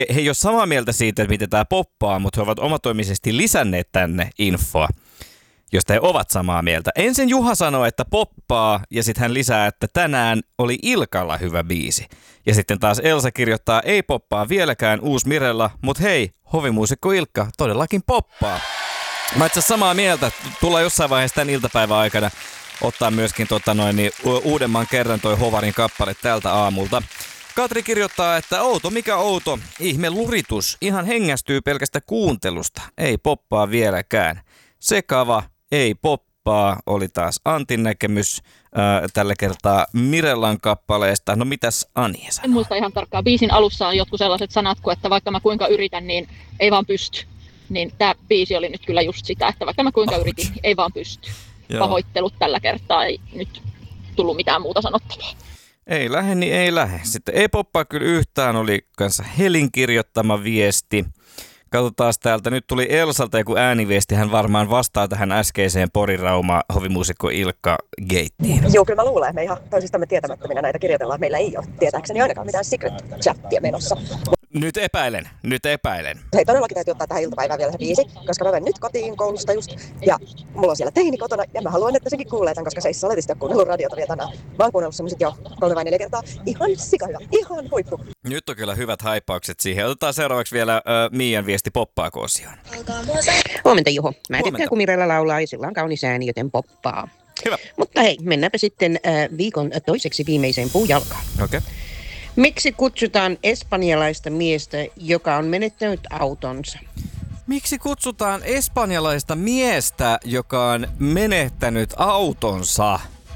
he ei ole samaa mieltä siitä, että miten tämä poppaa, mutta he ovat omatoimisesti lisänneet tänne infoa, josta he ovat samaa mieltä. Ensin Juha sanoo, että poppaa, ja sitten hän lisää, että tänään oli Ilkalla hyvä biisi. Ja sitten taas Elsa kirjoittaa, ei poppaa vieläkään uusi Mirella, mutta hei, hovimuusikko Ilkka todellakin poppaa. Mä itse samaa mieltä, tullaan jossain vaiheessa tämän iltapäivän aikana ottaa myöskin uudemman kerran toi Hovarin kappale tältä aamulta. Katri kirjoittaa, että outo, mikä outo, ihme luritus, ihan hengästyy pelkästä kuuntelusta, ei poppaa vieläkään. Sekava, ei poppaa, oli taas Antin näkemys tällä kertaa Mirellan kappaleesta. No mitäs Anja sanoo? En muista ihan tarkkaan. Biisin alussa on jotkut sellaiset sanat, kuin että vaikka mä kuinka yritän, niin ei vaan pysty. Niin tää biisi oli nyt kyllä just sitä, että vaikka mä kuinka yritin, niin ei vaan pysty. Pahoittelut tällä kertaa, ei nyt tullut mitään muuta sanottavaa. Ei lähde, niin ei lähde. Sitten ei poppaa kyllä yhtään, oli kanssa Helin kirjoittama viesti. Katsotaan täältä. Nyt tuli Elsalta joku ääniviesti. Hän varmaan vastaa tähän äskeiseen Pori-Rauma hovimuusikko Ilkka Geittiin. Joo, kyllä mä luulen, että me ihan toisistamme tietämättöminä näitä kirjoitellaan. Meillä ei ole tietääkseni ainakaan mitään secret chattia menossa. Nyt epäilen. Hei, todellakin täytyy ottaa tähän iltapäivään vielä se biisi, koska mä menen nyt kotiin koulusta just. Ja mulla on siellä teini kotona ja mä haluan, että sekin kuulee tämän, koska se ei saletisti ole kuunnellut radiota vielä tänään. Mä oon kuunnellut semmoset jo 3 vai 4 kertaa. Ihan sikahyvä, ihan huippu. Nyt on kyllä hyvät haippaukset siihen. Otetaan seuraavaksi vielä Miian viesti poppaako osioon. Huomenta Juho. Mä tykkään kun Mirella laulaa ja sillä on kaunis ääni, joten poppaa. Hyvä. Mutta hei, mennäänpä sitten viikon toiseksi viimeiseen puujalkaan. Okei. Miksi kutsutaan espanjalaista miestä, joka on menettänyt autonsa? Miksi kutsutaan espanjalaista miestä, joka on menettänyt autonsa?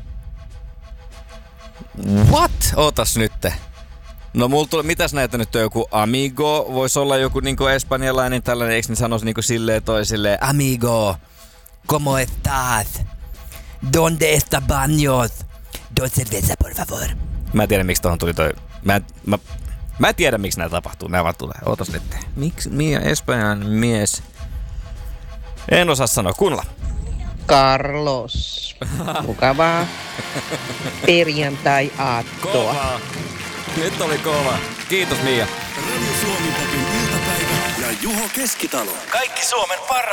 What? Ootas nytte. No mulla tuli, mitäs näitä nyt on, joku amigo, voisi olla joku niinku espanjalainen tällainen, eikö ne sanoisi niinku silleen toisilleen, amigo, ¿cómo estás? ¿Dónde está baños? Dos cerveza, por favor. Mä en tiedä, miksi tohon tuli toi, mä en tiedä, miksi nää tapahtuu, nää vaan tulee, ootas nyt. Miksi espanjalainen mies? En osaa sanoa, kuunnella. Carlos. Mukavaa perjantai-aattoa. Kova. Nyt oli kova. Kiitos Mia. Radio Suomi Popin iltapäivä ja Juho Keskitalo. Kaikki Suomen parhaat